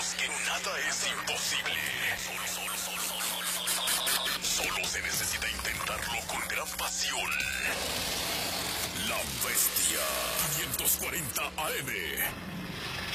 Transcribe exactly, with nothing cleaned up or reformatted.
sabemos que nada es imposible. Solo, solo, solo, solo, solo, solo, solo se necesita intentarlo con gran pasión. La Bestia quinientos cuarenta A M.